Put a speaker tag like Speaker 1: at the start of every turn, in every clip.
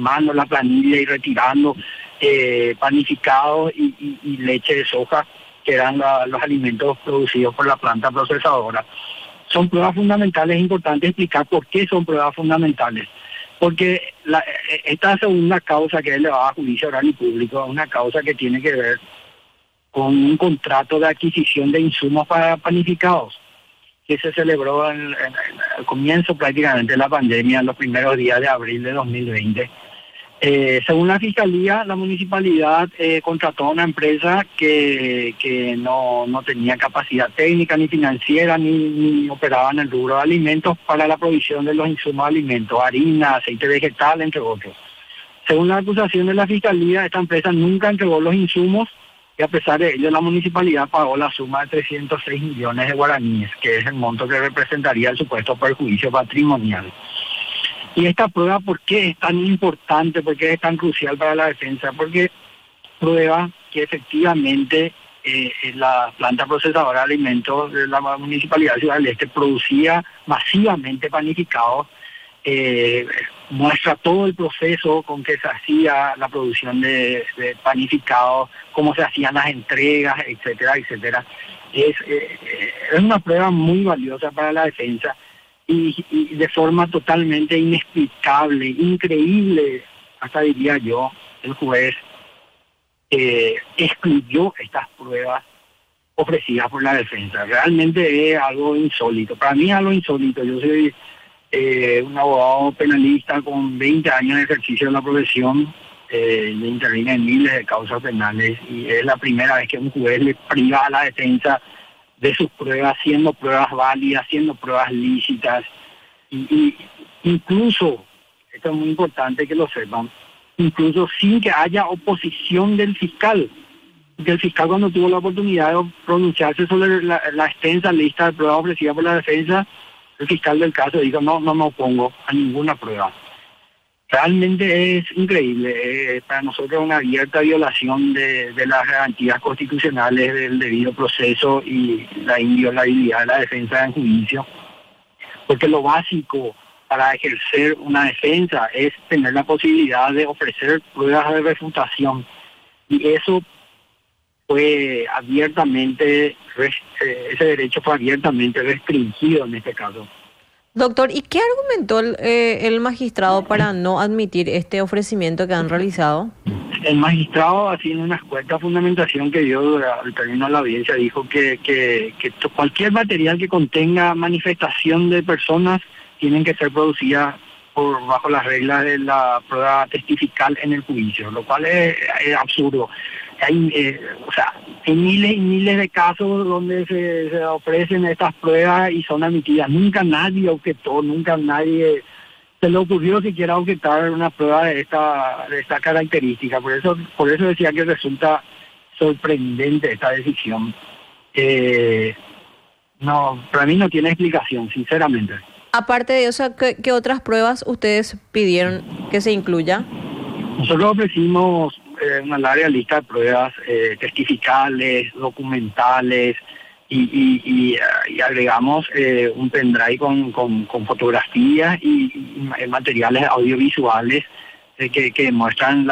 Speaker 1: mano la planilla y retirando panificados y leche de soja, que eran los alimentos producidos por la planta procesadora. Son pruebas fundamentales, es importante explicar por qué son pruebas fundamentales. Porque esta segunda causa que es elevada a juicio oral y público es una causa que tiene que ver con un contrato de adquisición de insumos para panificados, que se celebró al comienzo prácticamente de la pandemia, en los primeros días de abril de 2020. Según la Fiscalía, la municipalidad contrató a una empresa que no tenía capacidad técnica ni financiera ni operaba en el rubro de alimentos para la provisión de los insumos de alimentos, harina, aceite vegetal, entre otros. Según la acusación de la Fiscalía, esta empresa nunca entregó los insumos y a pesar de ello la municipalidad pagó la suma de 306 millones de guaraníes, que es el monto que representaría el supuesto perjuicio patrimonial. Y esta prueba, ¿por qué es tan importante? ¿Por qué es tan crucial para la defensa? Porque prueba que efectivamente la planta procesadora de alimentos de la Municipalidad de Ciudad del Este producía masivamente panificados, muestra todo el proceso con que se hacía la producción de panificados, cómo se hacían las entregas, etcétera, etcétera. Es una prueba muy valiosa para la defensa. Y de forma totalmente inexplicable, increíble, hasta diría yo, el juez excluyó estas pruebas ofrecidas por la defensa. Realmente es algo insólito. Para mí es algo insólito. Yo soy un abogado penalista con 20 años de ejercicio de la profesión, intervine en miles de causas penales y es la primera vez que un juez le priva a la defensa de sus pruebas, siendo pruebas válidas, siendo pruebas lícitas, y incluso, esto es muy importante que lo sepan, incluso sin que haya oposición del fiscal, porque el fiscal cuando tuvo la oportunidad de pronunciarse sobre la extensa lista de pruebas ofrecidas por la defensa, el fiscal del caso dijo, no me opongo a ninguna prueba. Realmente es increíble, para nosotros una abierta violación de las garantías constitucionales del debido proceso y la inviolabilidad de la defensa en juicio, porque lo básico para ejercer una defensa es tener la posibilidad de ofrecer pruebas de refutación, y eso fue abiertamente, ese derecho fue abiertamente restringido en este caso.
Speaker 2: Doctor, ¿y qué argumentó el magistrado para no admitir este ofrecimiento que han realizado?
Speaker 1: El magistrado, así en una escueta fundamentación que dio al término de la audiencia, dijo que cualquier material que contenga manifestación de personas tienen que ser producidas bajo las reglas de la prueba testifical en el juicio, lo cual es absurdo. Hay miles y miles de casos donde se ofrecen estas pruebas y son admitidas. Nunca nadie objetó, nunca nadie se le ocurrió siquiera objetar una prueba de esta característica. Por eso decía que resulta sorprendente esta decisión. Para mí no tiene explicación, sinceramente.
Speaker 2: Aparte de eso, ¿qué otras pruebas ustedes pidieron que se incluya?
Speaker 1: Nosotros ofrecimos una larga lista de pruebas testificales, documentales, y agregamos un pendrive con fotografías y materiales audiovisuales que muestran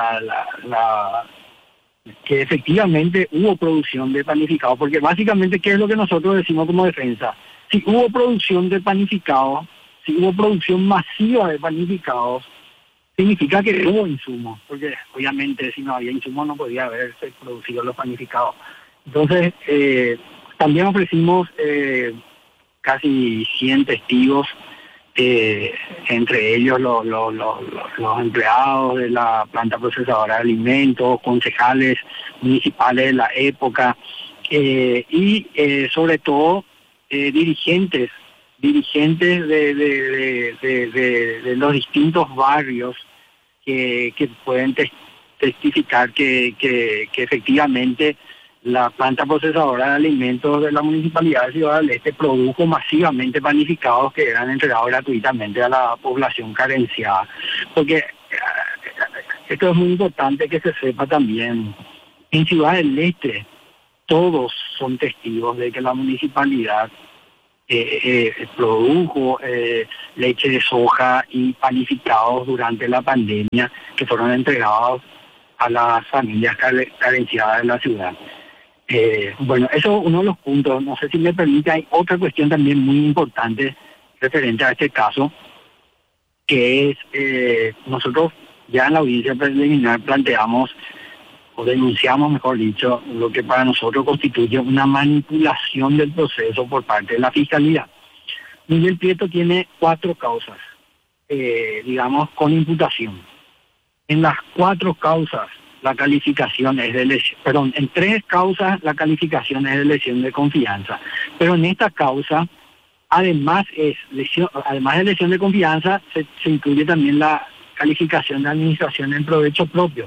Speaker 1: que efectivamente hubo producción de panificado, porque básicamente, ¿qué es lo que nosotros decimos como defensa? Si hubo producción de panificado, si hubo producción masiva de panificados, significa que hubo insumos, porque obviamente si no había insumos no podía haberse producido los panificados. Entonces, también ofrecimos casi 100 testigos, entre ellos los empleados de la planta procesadora de alimentos, concejales municipales de la época, y sobre todo dirigentes de los distintos barrios que pueden testificar que efectivamente la planta procesadora de alimentos de la Municipalidad de Ciudad del Este produjo masivamente panificados que eran entregados gratuitamente a la población carenciada. Porque esto es muy importante que se sepa también. En Ciudad del Este todos son testigos de que la municipalidad produjo leche de soja y panificados durante la pandemia que fueron entregados a las familias carenciadas de la ciudad. Bueno, eso es uno de los puntos. No sé si me permite, hay otra cuestión también muy importante referente a este caso, que es, nosotros ya en la audiencia preliminar planteamos, o denunciamos, mejor dicho, lo que para nosotros constituye una manipulación del proceso por parte de la Fiscalía. Miguel Prieto tiene 4 causas, digamos, con imputación. En las 4 causas, la calificación es de lesión, perdón, en 3 causas la calificación es de lesión de confianza. Pero en esta causa, además de lesión de confianza, se incluye también la calificación de administración en provecho propio.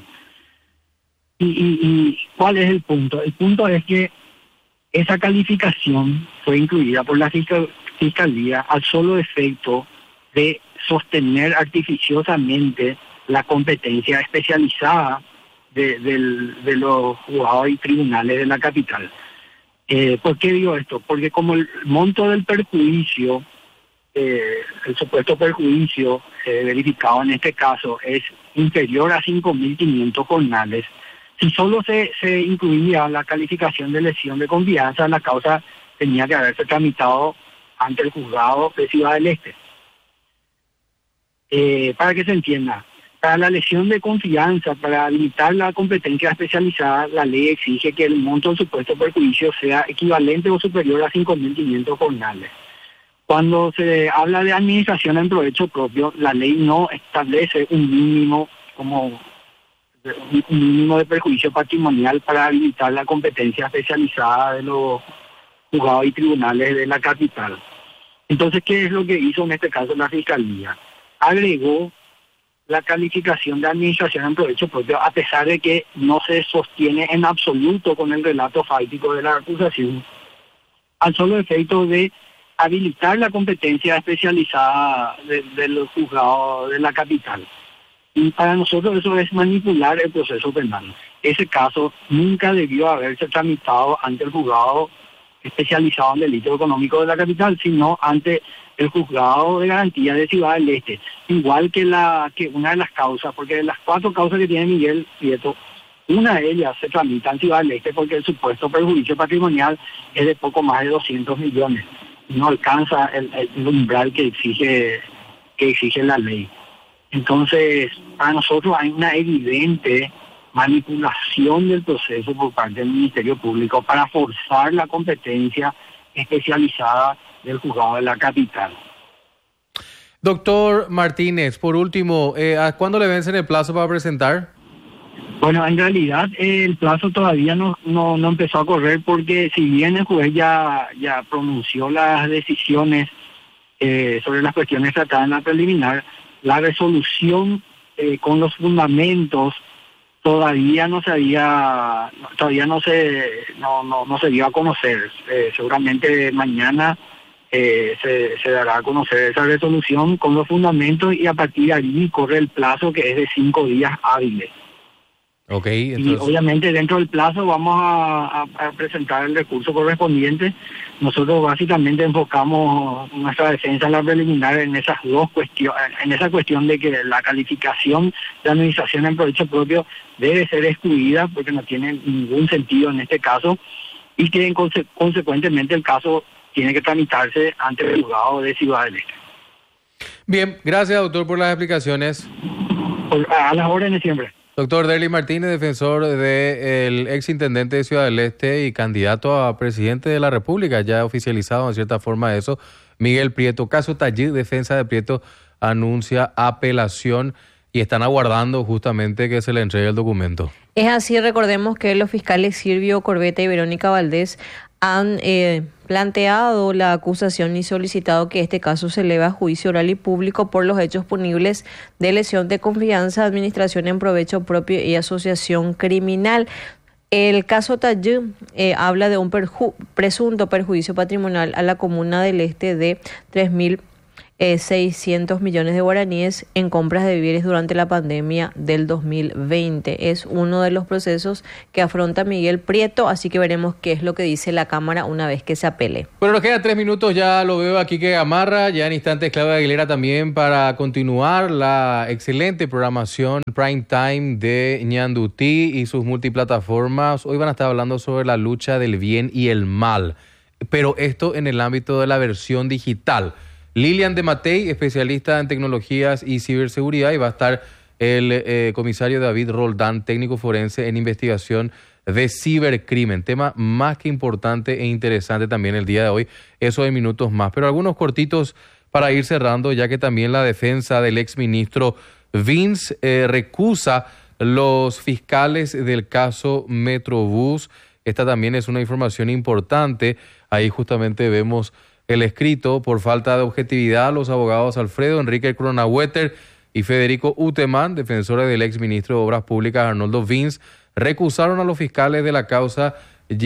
Speaker 1: ¿Y cuál es el punto? El punto es que esa calificación fue incluida por la Fiscalía al solo efecto de sostener artificiosamente la competencia especializada de los juzgados y tribunales de la capital. ¿Por qué digo esto? Porque como el monto del perjuicio, el supuesto perjuicio verificado en este caso es inferior a 5.500 jornales, si solo se incluía la calificación de lesión de confianza, la causa tenía que haberse tramitado ante el juzgado de Ciudad del Este. Para que se entienda, para la lesión de confianza, para habilitar la competencia especializada, la ley exige que el monto del supuesto perjuicio sea equivalente o superior a 5.500 jornales. Cuando se habla de administración en provecho propio, la ley no establece un mínimo de perjuicio patrimonial para habilitar la competencia especializada de los juzgados y tribunales de la capital. Entonces, ¿qué es lo que hizo en este caso la Fiscalía? Agregó la calificación de administración en provecho propio, a pesar de que no se sostiene en absoluto con el relato fáctico de la acusación, al solo efecto de habilitar la competencia especializada de los juzgados de la capital. Y para nosotros eso es manipular el proceso penal. Ese caso nunca debió haberse tramitado ante el juzgado especializado en delito económico de la capital, sino ante el juzgado de garantía de Ciudad del Este. Igual que una de las causas, porque de las 4 causas que tiene Miguel Prieto, una de ellas se tramita en Ciudad del Este porque el supuesto perjuicio patrimonial es de poco más de 200 millones. No alcanza el umbral que exige la ley. Entonces, para nosotros hay una evidente manipulación del proceso por parte del Ministerio Público para forzar la competencia especializada del juzgado de la capital.
Speaker 3: Doctor Martínez, por último, ¿a cuándo le vencen el plazo para presentar?
Speaker 1: Bueno, en realidad el plazo todavía no empezó a correr porque si bien el juez ya pronunció las decisiones sobre las cuestiones tratadas en la preliminar, la resolución con los fundamentos todavía no se dio a conocer. Seguramente mañana se dará a conocer esa resolución con los fundamentos y a partir de allí corre el plazo que es de 5 días hábiles.
Speaker 3: Okay,
Speaker 1: entonces... Y obviamente dentro del plazo vamos a presentar el recurso correspondiente. Nosotros básicamente enfocamos nuestra defensa en la preliminar en esas 2 cuestiones, en esa cuestión de que la calificación de administración en provecho propio debe ser excluida porque no tiene ningún sentido en este caso y que consecuentemente el caso tiene que tramitarse ante el juzgado de Ciudad del Este.
Speaker 3: Bien, gracias doctor por las explicaciones.
Speaker 1: A las órdenes siempre.
Speaker 3: Doctor Derly Martínez, defensor del exintendente de Ciudad del Este y candidato a presidente de la República, ya oficializado en cierta forma eso, Miguel Prieto. Caso Tayik, defensa de Prieto anuncia apelación y están aguardando justamente que se le entregue el documento.
Speaker 2: Es así, recordemos que los fiscales Silvio Corbeta y Verónica Valdés han planteado la acusación y solicitado que este caso se eleve a juicio oral y público por los hechos punibles de lesión de confianza, administración en provecho propio y asociación criminal. El caso Tayik habla de un presunto perjuicio patrimonial a la Comuna del Este de 3.000 600 millones de guaraníes en compras de víveres durante la pandemia del 2020. Es uno de los procesos que afronta Miguel Prieto, así que veremos qué es lo que dice la Cámara una vez que se apele.
Speaker 3: Bueno, nos quedan 3 minutos, ya lo veo aquí que amarra, ya en instantes Claudia Aguilera también para continuar la excelente programación Prime Time de Ñandutí y sus multiplataformas. Hoy van a estar hablando sobre la lucha del bien y el mal, pero esto en el ámbito de la versión digital. Lilian de Matei, especialista en tecnologías y ciberseguridad, y va a estar el comisario David Roldán, técnico forense en investigación de cibercrimen. Tema más que importante e interesante también el día de hoy, eso en minutos más. Pero algunos cortitos para ir cerrando, ya que también la defensa del exministro Vince recusa los fiscales del caso Metrobús. Esta también es una información importante. Ahí justamente vemos el escrito. Por falta de objetividad, los abogados Alfredo Enrique Kronawetter y Federico Uteman, defensores del exministro de Obras Públicas Arnoldo Vince, recusaron a los fiscales de la causa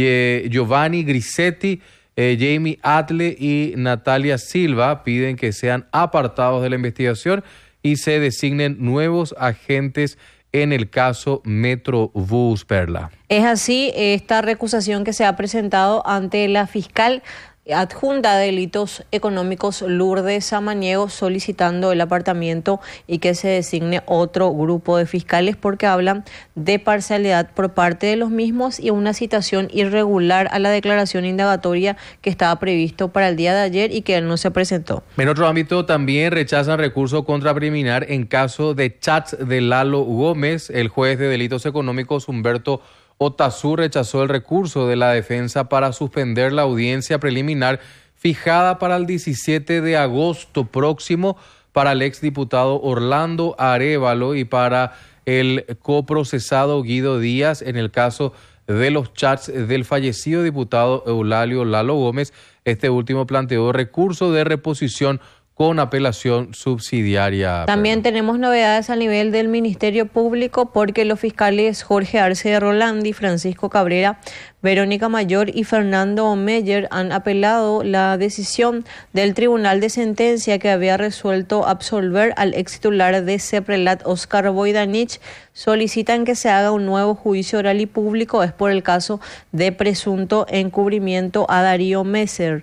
Speaker 3: Giovanni Grisetti, Jamie Atle y Natalia Silva. Piden que sean apartados de la investigación y se designen nuevos agentes en el caso Metrobús, Perla.
Speaker 2: Es así, esta recusación que se ha presentado ante la fiscal adjunta de delitos económicos Lourdes Samaniego, solicitando el apartamiento y que se designe otro grupo de fiscales porque hablan de parcialidad por parte de los mismos y una citación irregular a la declaración indagatoria que estaba previsto para el día de ayer y que él no se presentó.
Speaker 3: En otro ámbito también rechazan recurso contra preliminar en caso de chats de Lalo Gómez. El juez de delitos económicos Humberto Otazú rechazó el recurso de la defensa para suspender la audiencia preliminar fijada para el 17 de agosto próximo para el exdiputado Orlando Arévalo y para el coprocesado Guido Díaz en el caso de los chats del fallecido diputado Eulalio Lalo Gómez. Este último planteó recurso de reposición con apelación subsidiaria.
Speaker 2: También tenemos novedades a nivel del Ministerio Público porque los fiscales Jorge Arce de Rolandi, Francisco Cabrera, Verónica Mayor y Fernando Meyer han apelado la decisión del Tribunal de Sentencia que había resuelto absolver al ex titular de CEPRELAT, Óscar Voidanich. Solicitan que se haga un nuevo juicio oral y público. Es por el caso de presunto encubrimiento a Darío Messer.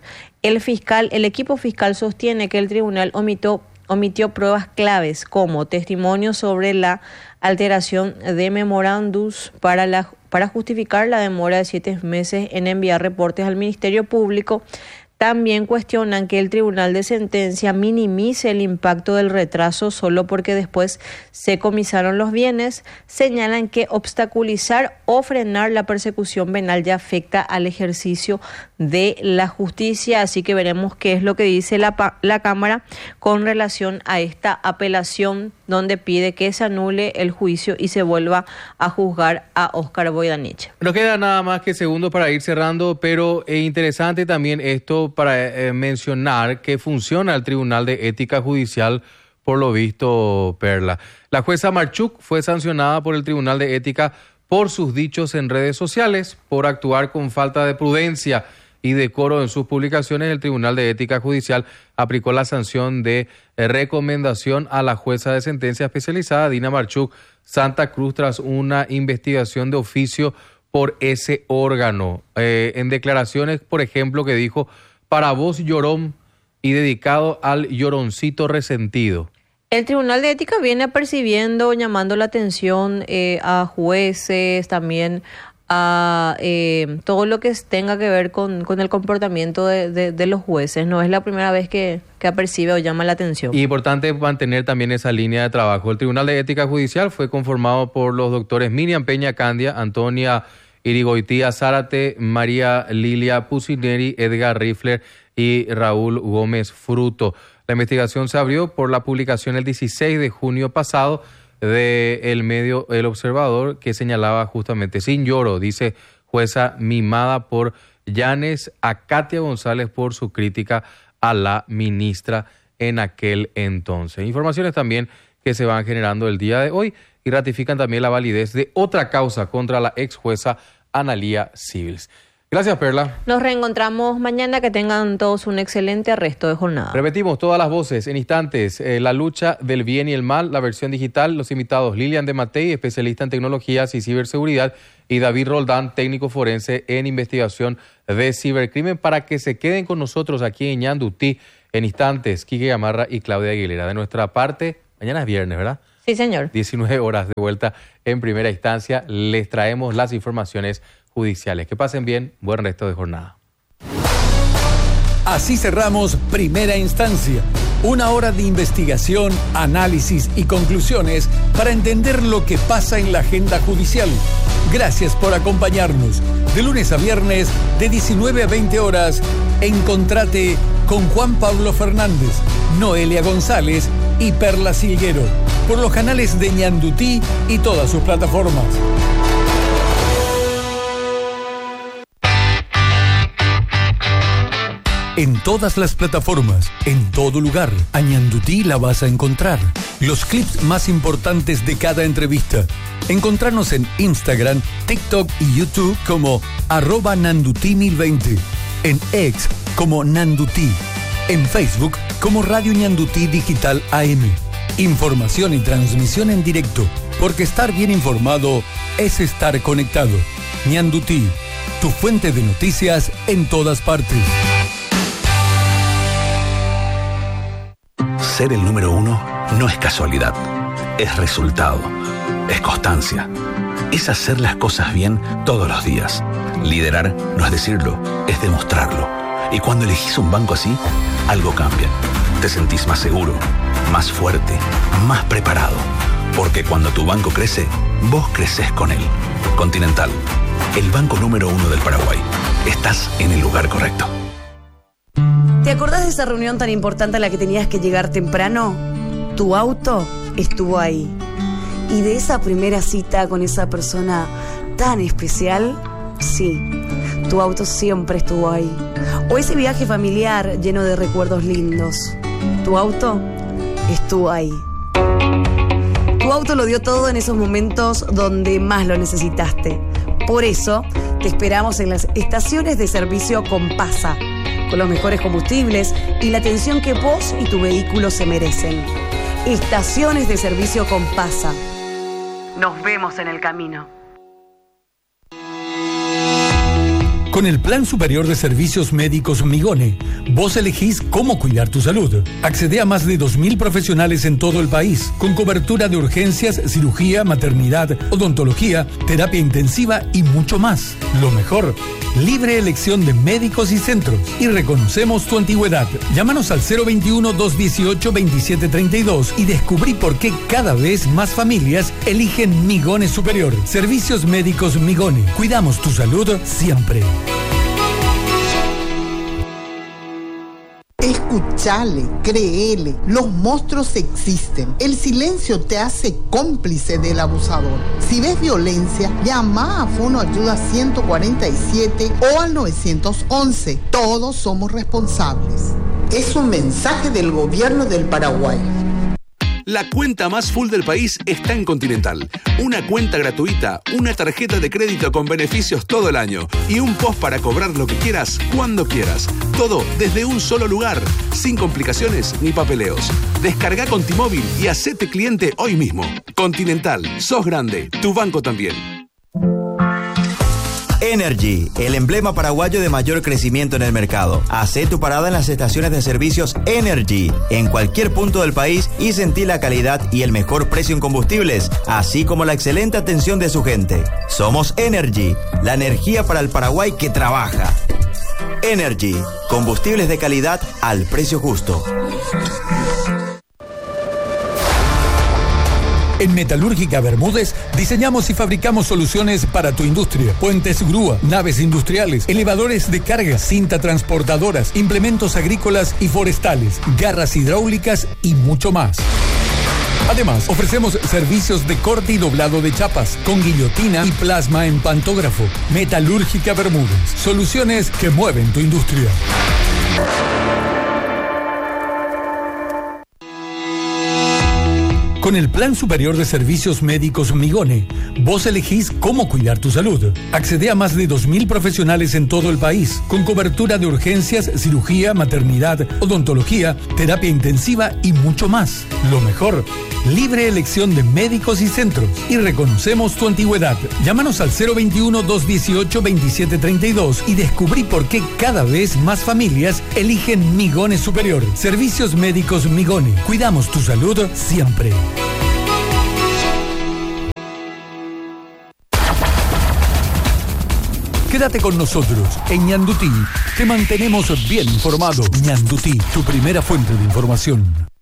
Speaker 2: El equipo fiscal sostiene que el tribunal omitió pruebas claves como testimonios sobre la alteración de memorándums para justificar la demora de 7 meses en enviar reportes al Ministerio Público. También cuestionan que el Tribunal de Sentencia minimice el impacto del retraso solo porque después se comisaron los bienes. Señalan que obstaculizar o frenar la persecución penal ya afecta al ejercicio de la justicia. Así que veremos qué es lo que dice la Cámara con relación a esta apelación donde pide que se anule el juicio y se vuelva a juzgar a Óscar Voidanich.
Speaker 3: No queda nada más que segundos para ir cerrando, pero interesante también esto para mencionar que funciona el Tribunal de Ética Judicial, por lo visto, Perla. La jueza Marchuk fue sancionada por el Tribunal de Ética por sus dichos en redes sociales, por actuar con falta de prudencia y decoro en sus publicaciones. El Tribunal de Ética Judicial aplicó la sanción de recomendación a la jueza de sentencia especializada Dina Marchuk Santa Cruz tras una investigación de oficio por ese órgano. En declaraciones, por ejemplo, que dijo: para vos llorón y dedicado al lloroncito resentido.
Speaker 2: El Tribunal de Ética viene percibiendo, llamando la atención a jueces, también a todo lo que tenga que ver con el comportamiento de los jueces. No es la primera vez que apercibe o llama la atención.
Speaker 3: Y importante mantener también esa línea de trabajo. El Tribunal de Ética Judicial fue conformado por los doctores Miriam Peña Candia, Antonia Irigoitía Zárate, María Lilia Pusineri, Edgar Rifler y Raúl Gómez Fruto. La investigación se abrió por la publicación el 16 de junio pasado del medio El Observador, que señalaba justamente: sin lloro, dice jueza mimada por Llanes, a Katia González por su crítica a la ministra en aquel entonces. Informaciones también que se van generando el día de hoy y ratifican también la validez de otra causa contra la ex jueza Analía Sibils. Gracias, Perla.
Speaker 2: Nos reencontramos mañana. Que tengan todos un excelente resto de jornada.
Speaker 3: Repetimos todas las voces en instantes. La lucha del bien y el mal, la versión digital. Los invitados Lilian de Matei, especialista en tecnologías y ciberseguridad, y David Roldán, técnico forense en investigación de cibercrimen, para que se queden con nosotros aquí en Ñandutí en instantes. Quique Gamarra y Claudia Aguilera. De nuestra parte, mañana es viernes, ¿verdad?
Speaker 2: Sí, señor.
Speaker 3: 19 horas de vuelta en primera instancia. Les traemos las informaciones judiciales. Que pasen bien, buen resto de jornada.
Speaker 4: Así cerramos Primera Instancia. 1 hora de investigación, análisis y conclusiones para entender lo que pasa en la agenda judicial. Gracias por acompañarnos. De lunes a viernes, de 19 a 20 horas, encontrate con Juan Pablo Fernández, Noelia González y Perla Silguero, por los canales de Ñandutí y todas sus plataformas. En todas las plataformas, en todo lugar, a Ñandutí la vas a encontrar. Los clips más importantes de cada entrevista. Encontrarnos en Instagram, TikTok y YouTube como @Nandutí1020. En X como Ñandutí. En Facebook como Radio Ñandutí Digital AM. Información y transmisión en directo. Porque estar bien informado es estar conectado. Ñandutí, tu fuente de noticias en todas partes.
Speaker 5: Ser el número 1 no es casualidad, es resultado, es constancia, es hacer las cosas bien todos los días. Liderar no es decirlo, es demostrarlo. Y cuando elegís un banco así, algo cambia. Te sentís más seguro, más fuerte, más preparado. Porque cuando tu banco crece, vos creces con él. Continental, el banco número 1 del Paraguay. Estás en el lugar correcto.
Speaker 6: ¿Te acordás de esa reunión tan importante a la que tenías que llegar temprano? Tu auto estuvo ahí. Y de esa primera cita con esa persona tan especial, sí, tu auto siempre estuvo ahí. O ese viaje familiar lleno de recuerdos lindos. Tu auto estuvo ahí. Tu auto lo dio todo en esos momentos donde más lo necesitaste. Por eso, te esperamos en las estaciones de servicio Compasa, con los mejores combustibles y la atención que vos y tu vehículo se merecen. Estaciones de servicio Compasa. Nos vemos en el camino.
Speaker 4: Con el Plan Superior de Servicios Médicos Migone, vos elegís cómo cuidar tu salud. Accede a más de 2.000 profesionales en todo el país, con cobertura de urgencias, cirugía, maternidad, odontología, terapia intensiva y mucho más. Lo mejor, libre elección de médicos y centros. Y reconocemos tu antigüedad. Llámanos al 021-218-2732 y descubrí por qué cada vez más familias eligen Migone Superior. Servicios Médicos Migone. Cuidamos tu salud siempre.
Speaker 7: Escuchale, créele, los monstruos existen. El silencio te hace cómplice del abusador. Si ves violencia, llama a Fono Ayuda 147 o al 911. Todos somos responsables. Es un mensaje del gobierno del Paraguay.
Speaker 8: La cuenta más full del país está en Continental. Una cuenta gratuita, una tarjeta de crédito con beneficios todo el año y un post para cobrar lo que quieras, cuando quieras. Todo desde un solo lugar, sin complicaciones ni papeleos. Descarga Contimóvil y hacete cliente hoy mismo. Continental, sos grande, tu banco también.
Speaker 9: Energy, el emblema paraguayo de mayor crecimiento en el mercado. Hacé tu parada en las estaciones de servicios Energy, en cualquier punto del país, y sentí la calidad y el mejor precio en combustibles, así como la excelente atención de su gente. Somos Energy, la energía para el Paraguay que trabaja. Energy, combustibles de calidad al precio justo.
Speaker 4: En Metalúrgica Bermúdez diseñamos y fabricamos soluciones para tu industria. Puentes grúa, naves industriales, elevadores de carga, cinta transportadoras, implementos agrícolas y forestales, garras hidráulicas y mucho más. Además, ofrecemos servicios de corte y doblado de chapas, con guillotina y plasma en pantógrafo. Metalúrgica Bermúdez, soluciones que mueven tu industria. Con el Plan Superior de Servicios Médicos Migone, vos elegís cómo cuidar tu salud. Accede a más de 2.000 profesionales en todo el país, con cobertura de urgencias, cirugía, maternidad, odontología, terapia intensiva y mucho más. Lo mejor, libre elección de médicos y centros. Y reconocemos tu antigüedad. Llámanos al 021-218-2732 y descubrí por qué cada vez más familias eligen Migone Superior. Servicios Médicos Migone. Cuidamos tu salud siempre. Quédate con nosotros. En Ñandutí te mantenemos bien informado. Ñandutí, tu primera fuente de información.